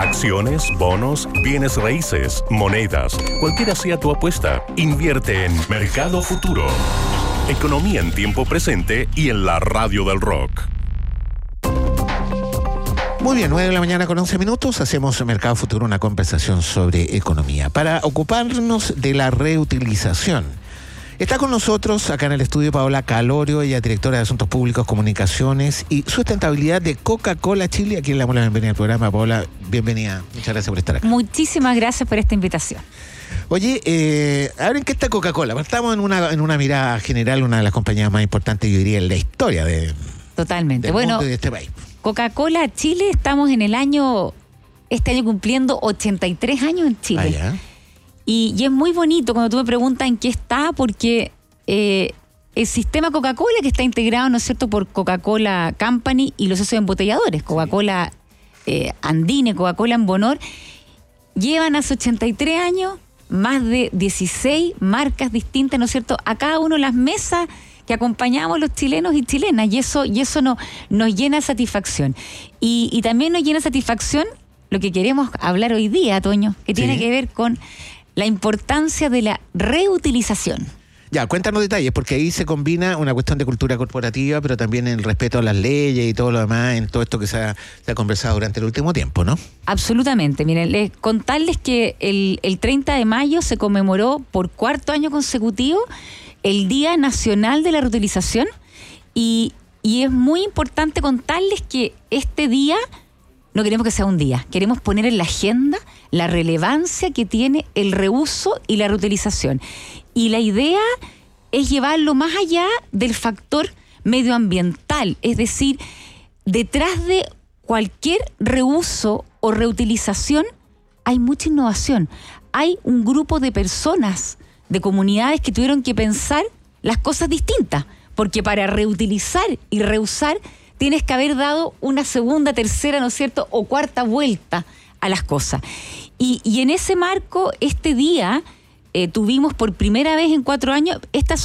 Acciones, bonos, bienes raíces, monedas, cualquiera sea tu apuesta, invierte en Mercado Futuro. Economía en tiempo presente y en la radio del rock. Muy bien, 9 de la mañana con 11 minutos, hacemos en Mercado Futuro una conversación sobre economía para ocuparnos de la reutilización. Está con nosotros acá en el estudio Paola Calorio, ella es directora de Asuntos Públicos, Comunicaciones y Sustentabilidad de Coca-Cola Chile. Aquí le damos la bienvenida al programa. Paola, bienvenida. Muchas gracias por estar acá. Muchísimas gracias por esta invitación. Oye, a ver, ¿en qué está Coca-Cola? Estamos en una mirada general, una de las compañías más importantes, yo diría, en la historia Totalmente. del Bueno, mundo y de este país. Coca-Cola Chile, estamos en este año cumpliendo 83 años en Chile. Ya. Y es muy bonito cuando tú me preguntas en qué está, porque el sistema Coca-Cola, que está integrado, ¿no es cierto?, por Coca-Cola Company y los socios embotelladores, Coca-Cola Andine, Coca-Cola en Bonor, llevan hace 83 años más de 16 marcas distintas, ¿no es cierto?, a cada uno las mesas que acompañamos los chilenos y chilenas, y eso nos llena de satisfacción. Y también nos llena de satisfacción lo que queremos hablar hoy día, Toño, que tiene que ver con la importancia de la reutilización. Ya, cuéntanos detalles, porque ahí se combina una cuestión de cultura corporativa, pero también el respeto a las leyes y todo lo demás, en todo esto que se ha conversado durante el último tiempo, ¿no? Absolutamente. Miren, contarles que el 30 de mayo se conmemoró por cuarto año consecutivo el Día Nacional de la Reutilización, y es muy importante contarles que este día no queremos que sea un día, queremos poner en la agenda la relevancia que tiene el reuso y la reutilización. Y la idea es llevarlo más allá del factor medioambiental, es decir, detrás de cualquier reuso o reutilización hay mucha innovación. Hay un grupo de personas, de comunidades que tuvieron que pensar las cosas distintas, porque para reutilizar y reusar tienes que haber dado una segunda, tercera, ¿no es cierto?, o cuarta vuelta a las cosas. Y en ese marco, este día tuvimos por primera vez en 4 años,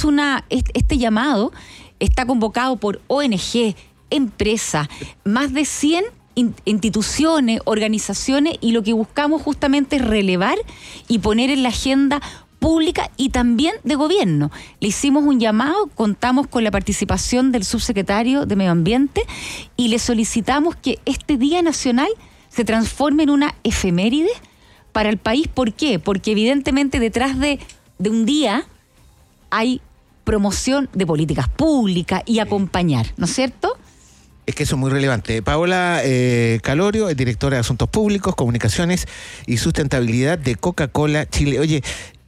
este llamado está convocado por ONG, empresas, más de 100 instituciones, organizaciones, y lo que buscamos justamente es relevar y poner en la agenda pública y también de gobierno. Le hicimos un llamado, contamos con la participación del subsecretario de Medio Ambiente y le solicitamos que este Día Nacional se transforme en una efeméride para el país. ¿Por qué? Porque evidentemente detrás de un día hay promoción de políticas públicas y acompañar, ¿no es cierto? Es que eso es muy relevante. Paola Calorio es directora de Asuntos Públicos, Comunicaciones y Sustentabilidad de Coca-Cola Chile. Oye,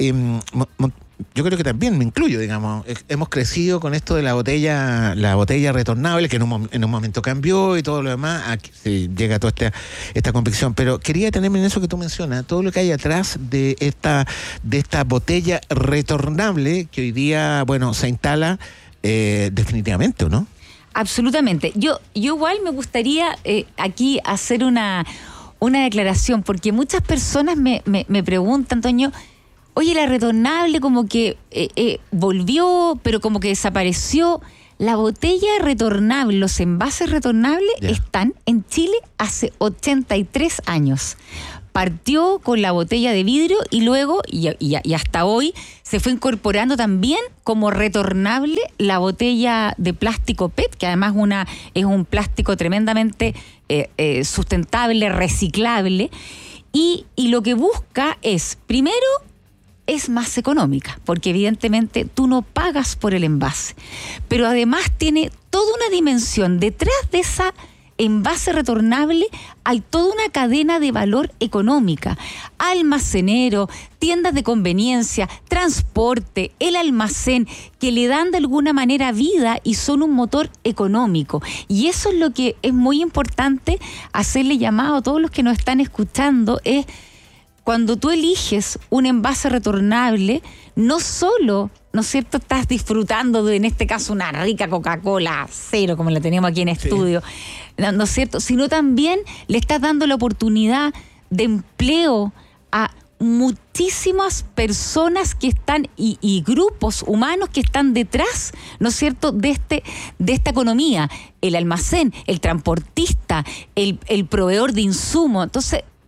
yo creo que también me incluyo, digamos. Hemos crecido con esto de la botella retornable, que en un momento cambió y todo lo demás. Aquí llega toda esta convicción. Pero quería detenerme en eso que tú mencionas, todo lo que hay atrás de esta botella retornable que hoy día, bueno, se instala definitivamente, ¿o no? Absolutamente. Yo igual me gustaría aquí hacer una declaración, porque muchas personas me preguntan, Toño, oye, la retornable como que volvió, pero como que desapareció. La botella retornable, los envases retornables están en Chile hace 83 años. Partió con la botella de vidrio y luego, y hasta hoy, se fue incorporando también como retornable la botella de plástico PET, que además es un plástico tremendamente sustentable, reciclable, y lo que busca es, primero, es más económica, porque evidentemente tú no pagas por el envase, pero además tiene toda una dimensión detrás de esa envase retornable. Hay toda una cadena de valor económica, almacenero, tiendas de conveniencia, transporte, el almacén, que le dan de alguna manera vida y son un motor económico. Y eso es lo que es muy importante hacerle llamado a todos los que nos están escuchando, es cuando tú eliges un envase retornable, no solo, ¿no es cierto?, estás disfrutando de, en este caso, una rica Coca-Cola cero, como la tenemos aquí en estudio, ¿no es cierto?, sino también le estás dando la oportunidad de empleo a muchísimas personas que están y grupos humanos que están detrás, ¿no es cierto?, de esta economía, el almacén, el transportista, el proveedor de insumos. Entonces,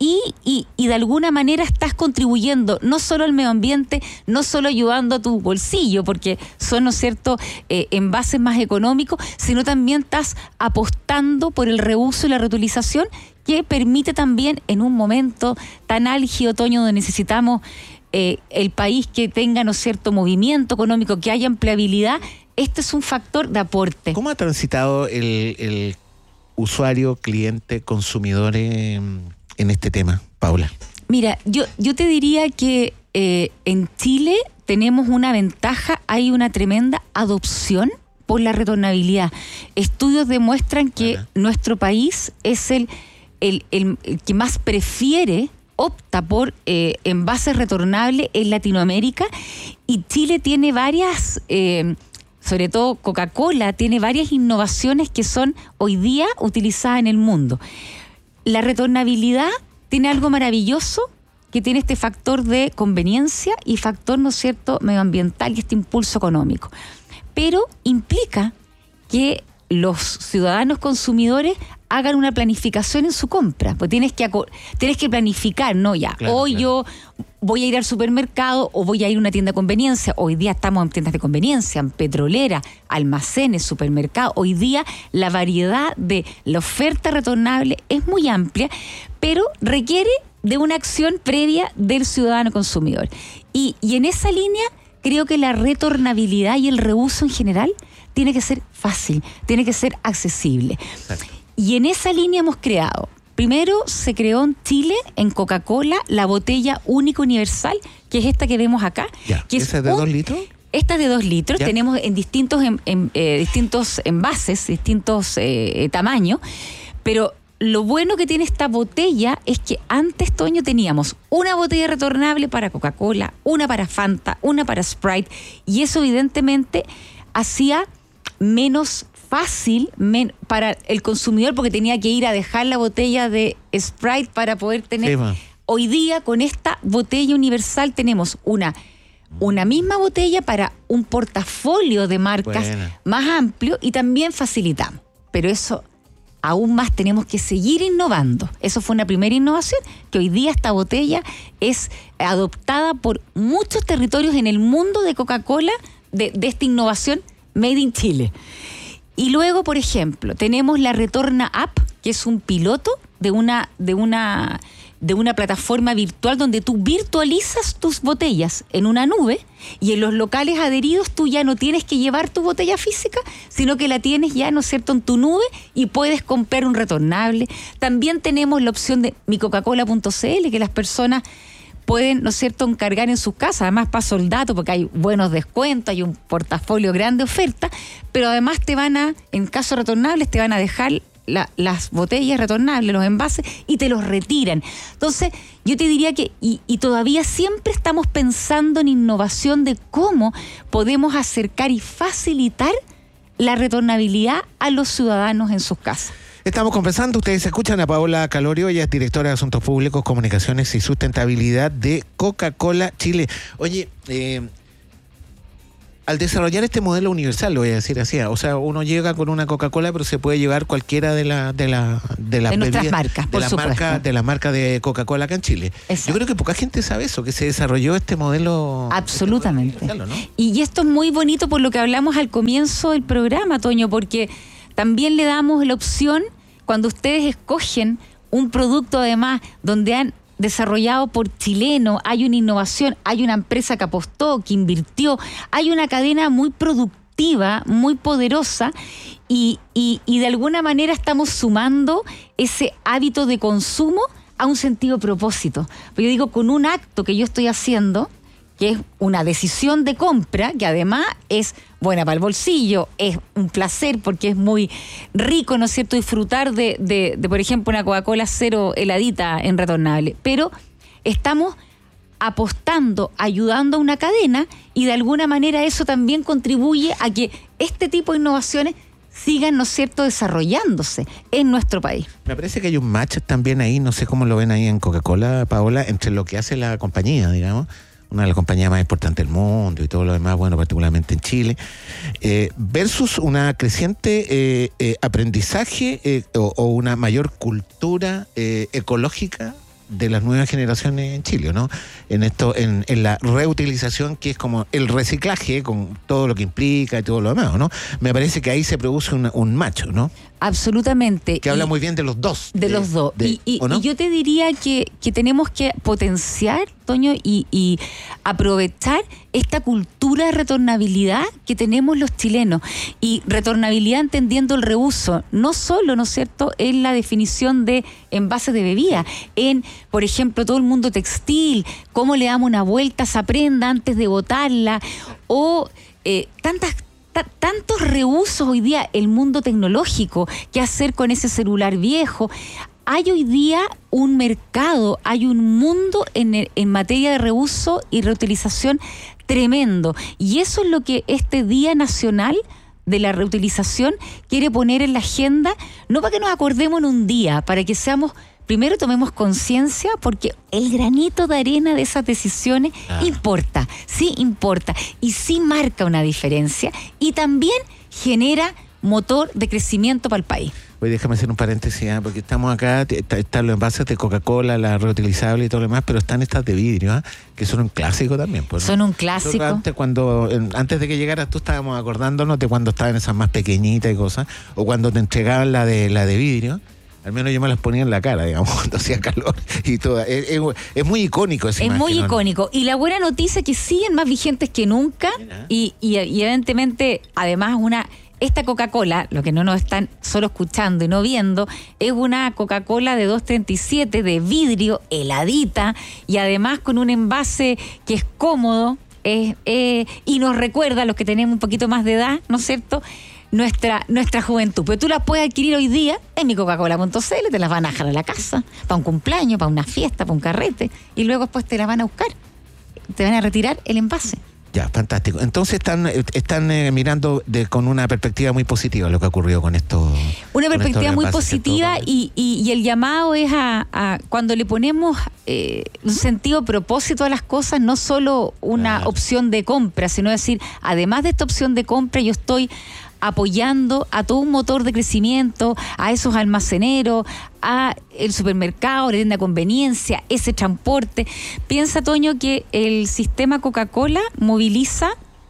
y de alguna manera estás contribuyendo no solo al medio ambiente, no solo ayudando a tu bolsillo, porque son, ¿no es cierto?, envases más económicos, sino también estás apostando por el reuso y la reutilización, que permite también en un momento tan álgido, Toño, donde necesitamos el país que tenga, ¿no es cierto?, movimiento económico, que haya empleabilidad. Este es un factor de aporte. ¿Cómo ha transitado el usuario, cliente, consumidor en este tema, Paula? Mira, yo te diría que en Chile tenemos una ventaja, hay una tremenda adopción por la retornabilidad. Estudios demuestran que nuestro país es el que más opta por envases retornables en Latinoamérica, y Chile tiene varias, sobre todo Coca-Cola, tiene varias innovaciones que son hoy día utilizadas en el mundo. La retornabilidad tiene algo maravilloso, que tiene este factor de conveniencia y factor, ¿no es cierto?, medioambiental y este impulso económico. Pero implica que los ciudadanos consumidores hagan una planificación en su compra. Pues tienes que planificar, ¿no? Ya, claro, hoy yo voy a ir al supermercado o voy a ir a una tienda de conveniencia. Hoy día estamos en tiendas de conveniencia, en petrolera, almacenes, supermercados. Hoy día la variedad de la oferta retornable es muy amplia, pero requiere de una acción previa del ciudadano consumidor. Y en esa línea creo que la retornabilidad y el reuso en general tiene que ser fácil, tiene que ser accesible. Exacto. Y en esa línea hemos creado, primero se creó en Chile, en Coca-Cola, la botella única universal, que es esta que vemos acá. Ya, que ¿esa es de 2 litros? Esta es de 2 litros, ¿ya? Tenemos en distintos envases, distintos tamaños, pero lo bueno que tiene esta botella es que antes, Toño, teníamos una botella retornable para Coca-Cola, una para Fanta, una para Sprite, y eso evidentemente hacía menos fácil para el consumidor, porque tenía que ir a dejar la botella de Sprite para poder tener. Sí, hoy día, con esta botella universal, tenemos una misma botella para un portafolio de marcas más amplio, y también facilitamos. Pero eso, aún más tenemos que seguir innovando. Eso fue una primera innovación, que hoy día esta botella es adoptada por muchos territorios en el mundo de Coca-Cola, de esta innovación Made in Chile. Y luego, por ejemplo, tenemos la Retorna App, que es un piloto de una plataforma virtual donde tú virtualizas tus botellas en una nube, y en los locales adheridos tú ya no tienes que llevar tu botella física, sino que la tienes ya, ¿no es cierto?, en tu nube, y puedes comprar un retornable. También tenemos la opción de micocacola.cl, que las personas pueden, ¿no es cierto?, encargar en sus casas. Además, paso el dato, porque hay buenos descuentos, hay un portafolio grande de oferta, pero además en casos retornables, te van a dejar las botellas retornables, los envases, y te los retiran. Entonces, yo te diría que, y todavía siempre estamos pensando en innovación de cómo podemos acercar y facilitar la retornabilidad a los ciudadanos en sus casas. Estamos conversando, ustedes escuchan a Paola Calorio, ella es directora de Asuntos Públicos, Comunicaciones y Sustentabilidad de Coca-Cola Chile. Oye, al desarrollar este modelo universal, lo voy a decir así, o sea, uno llega con una Coca-Cola, pero se puede llevar cualquiera de las nuestras marcas, por supuesto. De las marcas de Coca-Cola acá en Chile. Exacto. Yo creo que poca gente sabe eso, que se desarrolló este modelo. Absolutamente. Este modelo universal, ¿no? Y esto es muy bonito por lo que hablamos al comienzo del programa, Toño, porque también le damos la opción, cuando ustedes escogen un producto, además, donde han desarrollado por chileno, hay una innovación, hay una empresa que apostó, que invirtió, hay una cadena muy productiva, muy poderosa, y de alguna manera estamos sumando ese hábito de consumo a un sentido propósito. Yo digo, con un acto que yo estoy haciendo, que es una decisión de compra, que además es buena para el bolsillo, es un placer porque es muy rico, ¿no es cierto?, disfrutar de por ejemplo, una Coca-Cola cero heladita en retornable. Pero estamos apostando, ayudando a una cadena, y de alguna manera eso también contribuye a que este tipo de innovaciones sigan, ¿no es cierto?, desarrollándose en nuestro país. Me parece que hay un match también ahí, no sé cómo lo ven ahí en Coca-Cola, Paola, entre lo que hace la compañía, digamos, una de las compañías más importantes del mundo y todo lo demás, bueno, particularmente en Chile, versus una creciente aprendizaje o una mayor cultura ecológica de las nuevas generaciones en Chile, ¿no? En esto, en la reutilización, que es como el reciclaje, con todo lo que implica y todo lo demás, ¿no? Me parece que ahí se produce un macho, ¿no? Absolutamente. Que habla muy bien de los dos. De los dos. Y yo te diría que tenemos que potenciar, Toño, y aprovechar esta cultura de retornabilidad que tenemos los chilenos. Y retornabilidad entendiendo el reuso, no solo, ¿no es cierto?, en la definición de envases de bebida, en, por ejemplo, todo el mundo textil, cómo le damos una vuelta a esa prenda antes de botarla, o tantos reusos hoy día, el mundo tecnológico, qué hacer con ese celular viejo. Hay hoy día un mercado, hay un mundo en materia de reuso y reutilización tremendo. Y eso es lo que este Día Nacional de la Reutilización quiere poner en la agenda, no para que nos acordemos en un día, para que primero tomemos conciencia, porque el granito de arena de esas decisiones importa, sí importa, y sí marca una diferencia, y también genera motor de crecimiento para el país. Oye, déjame hacer un paréntesis, porque estamos acá, están los envases de Coca-Cola, la reutilizable y todo lo demás, pero están estas de vidrio, que son un clásico también. Pues, ¿no? Son un clásico. Antes de que llegaras tú, estábamos acordándonos de cuando estaban esas más pequeñitas y cosas, o cuando te entregaban la de vidrio. Al menos yo me las ponía en la cara, digamos, cuando hacía calor y todo. Es muy icónico esa imagen. Es muy icónico. Y la buena noticia es que siguen más vigentes que nunca. Y evidentemente, además, esta Coca-Cola, lo que no nos están solo escuchando y no viendo, es una Coca-Cola de 2.37 de vidrio, heladita, y además con un envase que es cómodo, y nos recuerda a los que tenemos un poquito más de edad, ¿no es cierto?, nuestra juventud. Pero tú las puedes adquirir hoy día en micoca-cola.cl, te las van a dejar a la casa, para un cumpleaños, para una fiesta, para un carrete, y luego después te las van a buscar, te van a retirar el envase. Ya, fantástico. Entonces están mirando con una perspectiva muy positiva lo que ha ocurrido con esto. Una perspectiva muy positiva, y el llamado es a cuando le ponemos un sentido propósito a las cosas, no solo una opción de compra, sino decir, además de esta opción de compra, yo estoy apoyando a todo un motor de crecimiento, a esos almaceneros, a el supermercado, la tienda de conveniencia, ese transporte. Piensa, Toño, que el sistema Coca-Cola moviliza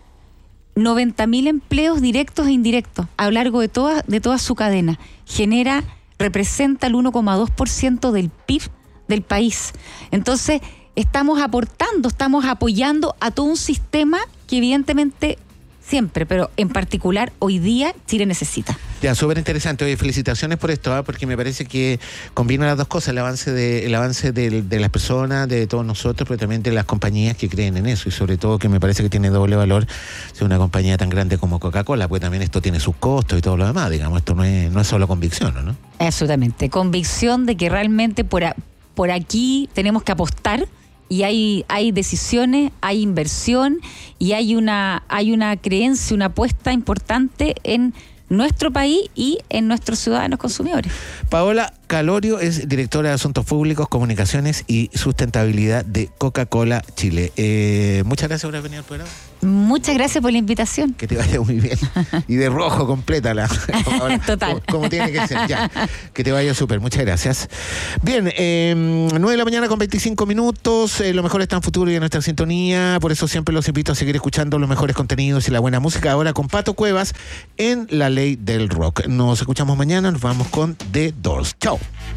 90.000 empleos directos e indirectos a lo largo de toda su cadena. Representa el 1,2% del PIB del país. Entonces, estamos apoyando a todo un sistema que evidentemente siempre, pero en particular hoy día Chile necesita. Ya, súper interesante. Oye, felicitaciones por esto, porque me parece que combina las dos cosas, el avance de las personas, de todos nosotros, pero también de las compañías que creen en eso, y sobre todo que me parece que tiene doble valor ser una compañía tan grande como Coca-Cola, porque también esto tiene sus costos y todo lo demás, digamos, esto no es solo convicción, ¿no? Absolutamente, convicción de que realmente por aquí tenemos que apostar. Y hay decisiones, hay inversión, y hay una creencia, una apuesta importante en nuestro país y en nuestros ciudadanos consumidores. Paola Calorio es directora de Asuntos Públicos, Comunicaciones y Sustentabilidad de Coca-Cola Chile. Muchas gracias por haber venido al programa. Muchas gracias por la invitación. Que te vaya muy bien. Y de rojo, complétala. Total. Como tiene que ser. Ya. Que te vaya súper. Muchas gracias. Bien, 9 de la mañana con 25 minutos. Lo mejor está en futuro y en nuestra sintonía. Por eso siempre los invito a seguir escuchando los mejores contenidos y la buena música. Ahora con Pato Cuevas en La Ley del Rock. Nos escuchamos mañana. Nos vamos con The Doors. Chao.